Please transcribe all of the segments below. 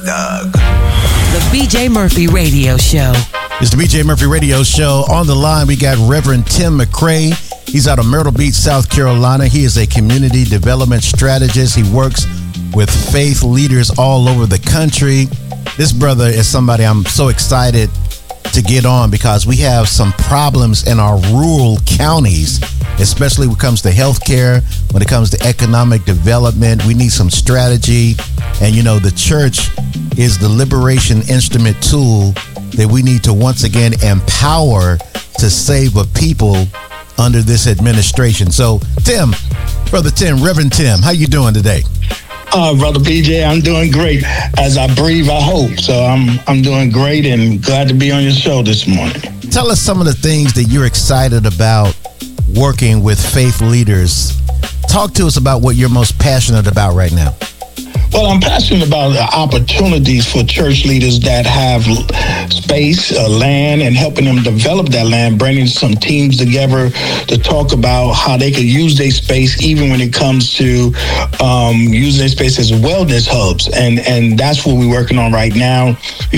Thug. The BJ Murphy Radio Show. It's the BJ Murphy Radio Show. On the line, we got Reverend Tim McCray. He's out of Myrtle Beach, South Carolina. He is a community development strategist. He works with faith leaders all over the country. This brother is somebody I'm so excited to get on because we have some problems in our rural counties, especially when it comes to healthcare, when it comes to economic development. We need some strategy. And, you know, the church is the liberation instrument tool that we need to once again empower to save a people under this administration. So, Tim, Brother Tim, Reverend Tim, how you doing today? Brother BJ, I'm doing great. As I breathe, I hope. So I'm doing great and glad to be on your show this morning. Tell us some of the things that you're excited about working with faith leaders. Talk to us about what you're most passionate about right now. Well, I'm passionate about the opportunities for church leaders that have space, land, and helping them develop that land, bringing some teams together to talk about how they could use their space, even when it comes to using their space as wellness hubs. And that's what we're working on right now.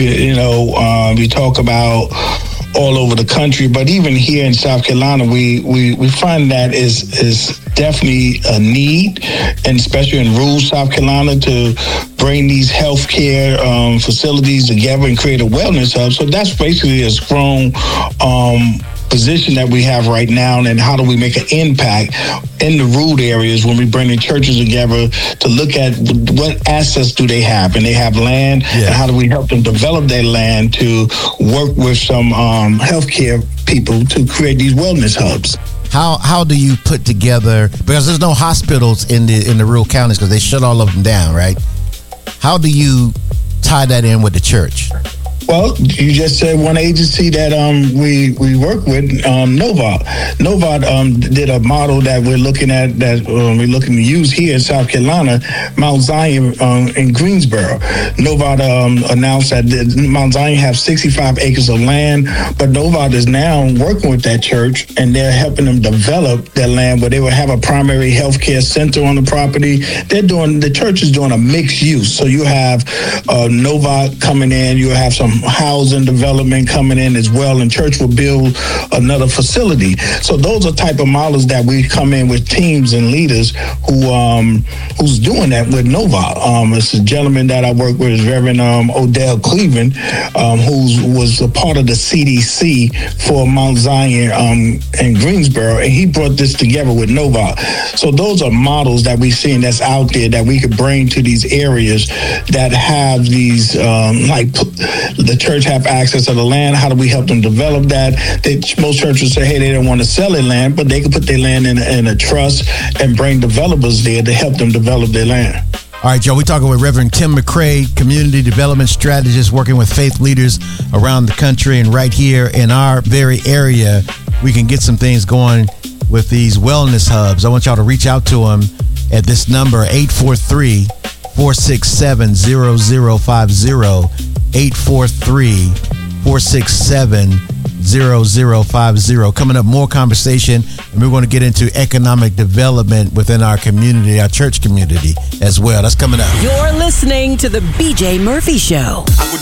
We talk about all over the country, but even here in South Carolina, we find that is definitely a need, and especially in rural South Carolina, to bring these healthcare facilities together and create a wellness hub. So that's basically a strong position that we have right now, and how do we make an impact in the rural areas when we bring the churches together to look at what assets do they have, and they have land, and how do we help them develop their land to work with some healthcare people to create these wellness hubs. How do you put together, because there's no hospitals in the rural counties because they shut all of them down, right? How do you tie that in with the church? Well, you just said one agency that we work with, Novod. Novod did a model that we're looking at, that we're looking to use here in South Carolina, Mount Zion in Greensboro. Novod announced that Mount Zion have 65 acres of land, but Novod is now working with that church, and they're helping them develop that land where they will have a primary health care center on the property. The church is doing a mixed use. So you have Novod coming in, you have some housing development coming in as well, and church will build another facility. So those are type of models that we come in with teams and leaders who's doing that with Nova. It's a gentleman that I work with, is Reverend Odell Cleveland, who was a part of the CDC for Mount Zion in Greensboro, and he brought this together with Nova. So those are models that we see that's out there that we could bring to these areas that have these the church have access to the land. How do we help them develop that? Most churches say, hey, they don't want to sell their land, but they can put their land in a trust and bring developers there to help them develop their land. All right, Joe, we're talking with Reverend Tim McCray, community development strategist working with faith leaders around the country. And right here in our very area, we can get some things going with these wellness hubs. I want y'all to reach out to them at this number, 843-467-0050. 843-467-0050. Coming up, more conversation, and we're going to get into economic development within our community, our church community as well. That's coming up. You're listening to the BJ Murphy Show.